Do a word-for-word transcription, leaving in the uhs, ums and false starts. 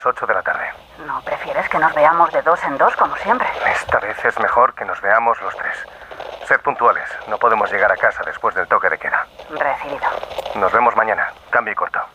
ocho de la tarde. ¿No prefieres que nos veamos de dos en dos, como siempre? Esta vez es mejor que nos veamos los tres. Sed puntuales. No podemos llegar a casa después del toque de queda. Recibido. Nos vemos mañana. Cambio y corto.